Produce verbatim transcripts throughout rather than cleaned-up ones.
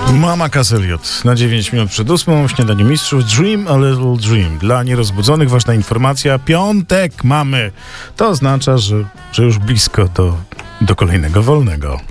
Mama Cass Elliot na dziewięć minut przed ósmą w Śniadaniu Mistrzów. Dream a little dream. Dla nierozbudzonych ważna informacja. Piątek mamy. To oznacza, że, że już blisko do, do kolejnego wolnego.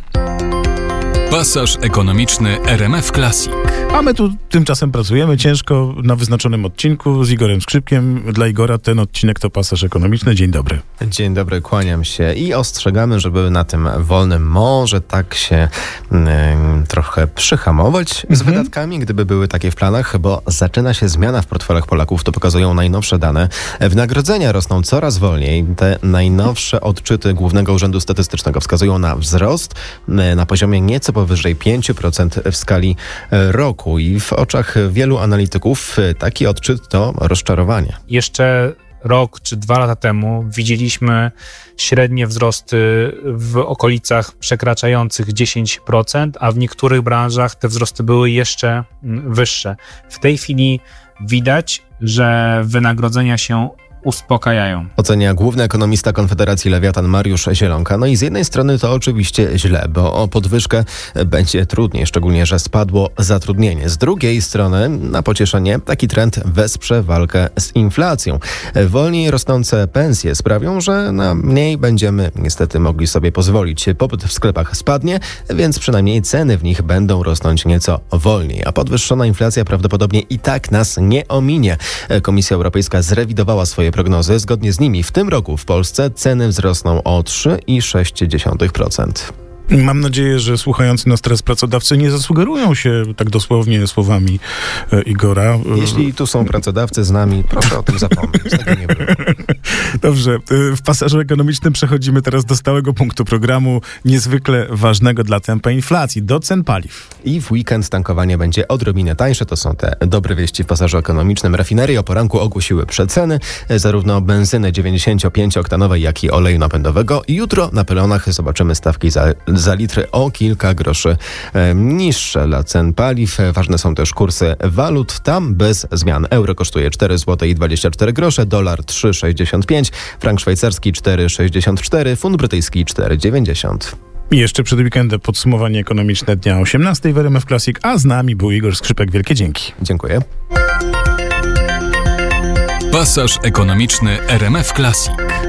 Pasaż ekonomiczny R M F Classic. A my tu tymczasem pracujemy ciężko na wyznaczonym odcinku z Igorem Skrzypkiem. Dla Igora ten odcinek to Pasaż ekonomiczny. Dzień dobry. Dzień dobry, kłaniam się i ostrzegamy, żeby na tym wolnym może tak się y, trochę przyhamować z mhm. wydatkami, gdyby były takie w planach, bo zaczyna się zmiana w portfelach Polaków. To pokazują najnowsze dane. Wynagrodzenia rosną coraz wolniej. Te najnowsze odczyty Głównego Urzędu Statystycznego wskazują na wzrost y, na poziomie nieco powyżej pięć procent w skali roku i w oczach wielu analityków taki odczyt to rozczarowanie. Jeszcze rok czy dwa lata temu widzieliśmy średnie wzrosty w okolicach przekraczających dziesięć procent, a w niektórych branżach te wzrosty były jeszcze wyższe. W tej chwili widać, że wynagrodzenia się uspokajają. Ocenia główny ekonomista Konfederacji Lewiatan Mariusz Zielonka. No i z jednej strony to oczywiście źle, bo o podwyżkę będzie trudniej, szczególnie, że spadło zatrudnienie. Z drugiej strony, na pocieszenie, taki trend wesprze walkę z inflacją. Wolniej rosnące pensje sprawią, że na mniej będziemy niestety mogli sobie pozwolić. Popyt w sklepach spadnie, więc przynajmniej ceny w nich będą rosnąć nieco wolniej. A podwyższona inflacja prawdopodobnie i tak nas nie ominie. Komisja Europejska zrewidowała swoje prognozy. Zgodnie z nimi w tym roku w Polsce ceny wzrosną o trzy przecinek sześć procent. Mam nadzieję, że słuchający nas teraz pracodawcy nie zasugerują się tak dosłownie słowami e, Igora. Jeśli tu są pracodawcy z nami, proszę o tym zapomnieć. Tego nie było. Dobrze. W pasażu ekonomicznym przechodzimy teraz do stałego punktu programu, niezwykle ważnego dla tempa inflacji, do cen paliw. I w weekend tankowanie będzie odrobinę tańsze. To są te dobre wieści w pasażu ekonomicznym. Rafinerie o poranku ogłosiły przeceny zarówno benzyny dziewięćdziesięciopięcioktanowej, jak i oleju napędowego. Jutro na pylonach zobaczymy stawki za za litry o kilka groszy e, niższe dla cen paliw. Ważne są też kursy walut. Tam bez zmian. Euro kosztuje cztery złote i dwadzieścia cztery grosze, dolar trzy przecinek sześćdziesiąt pięć, frank szwajcarski cztery przecinek sześćdziesiąt cztery, funt brytyjski cztery przecinek dziewięćdziesiąt. I jeszcze przed weekendem podsumowanie ekonomiczne dnia osiemnastej w R M F Classic, a z nami był Igor Skrzypek. Wielkie dzięki. Dziękuję. Pasaż ekonomiczny R M F Classic.